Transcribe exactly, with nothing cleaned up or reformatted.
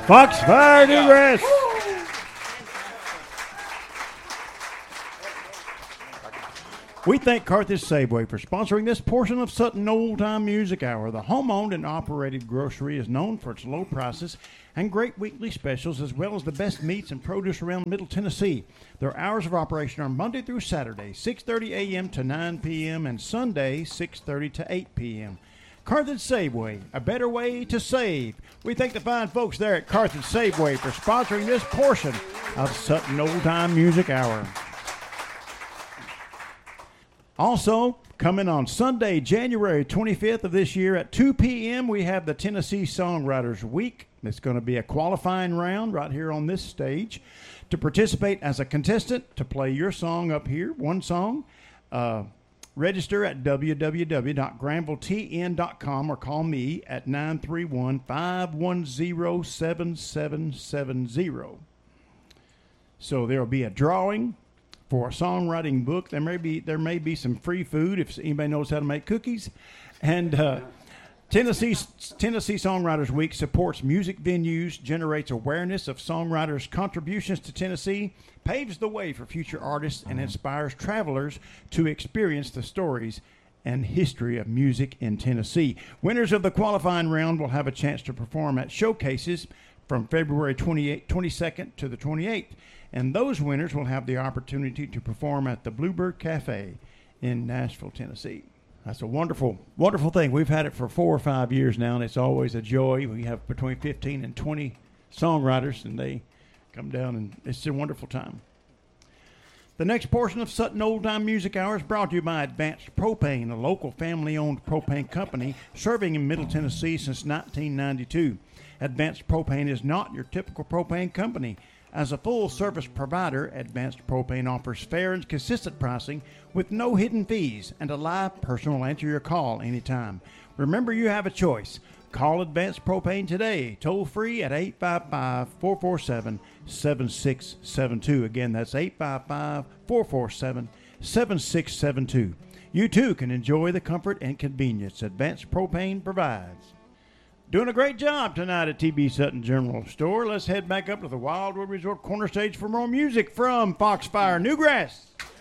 Foxfire Newgrass. We thank Carthage Safeway for sponsoring this portion of Sutton Old Time Music Hour. The home-owned and operated grocery is known for its low prices and great weekly specials, as well as the best meats and produce around Middle Tennessee. Their hours of operation are Monday through Saturday, six thirty a.m. to nine p.m., and Sunday, six thirty to eight p.m. Carthage Safeway, a better way to save. We thank the fine folks there at Carthage Safeway for sponsoring this portion of Sutton Old Time Music Hour. Also, coming on Sunday, January twenty-fifth of this year at two p.m., we have the Tennessee Songwriters Week. It's going to be a qualifying round right here on this stage. To participate as a contestant, to play your song up here, one song, uh, register at w w w dot granville t n dot com or call me at nine three one, five one zero, seven seven seven zero. So there will be a drawing for a songwriting book. There may be there may be some free food if anybody knows how to make cookies. And uh, Tennessee Tennessee Songwriters Week supports music venues, generates awareness of songwriters' contributions to Tennessee, paves the way for future artists, and inspires travelers to experience the stories and history of music in Tennessee. Winners of the qualifying round will have a chance to perform at showcases from February twenty-eighth, twenty-second to the twenty-eighth. And those winners will have the opportunity to perform at the Bluebird Cafe in Nashville, Tennessee. That's a wonderful, wonderful thing. We've had it for four or five years now, and it's always a joy. We have between fifteen and twenty songwriters, and they come down, and it's a wonderful time. The next portion of Sutton Old Time Music Hour is brought to you by Advanced Propane, a local family-owned propane company serving in Middle Tennessee since nineteen ninety-two. Advanced Propane is not your typical propane company. As a full-service provider, Advanced Propane offers fair and consistent pricing with no hidden fees and a live person will answer your call anytime. Remember, you have a choice. Call Advanced Propane today, toll-free at eight five five, four four seven, seven six seven two. Again, that's eight five five, four four seven, seven six seven two. You too can enjoy the comfort and convenience Advanced Propane provides. Doing a great job tonight at T B Sutton General Store. Let's head back up to the Wildwood Resort Corner Stage for more music from Foxfire Newgrass.